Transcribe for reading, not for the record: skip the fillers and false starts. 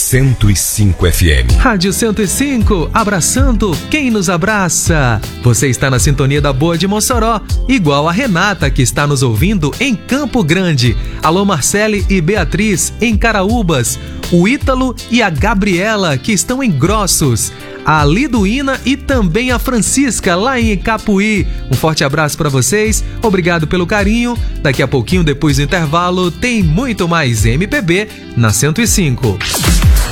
105 FM. Rádio 105, abraçando quem nos abraça. Você está na sintonia da Boa de Mossoró, igual a Renata, que está nos ouvindo em Campo Grande. Alô, Marcele e Beatriz, em Caraúbas. O Ítalo e a Gabriela, que estão em Grossos. A Liduína e também a Francisca, lá em Capuí. Um forte abraço para vocês, obrigado pelo carinho. Daqui a pouquinho, depois do intervalo, tem muito mais MPB na 105.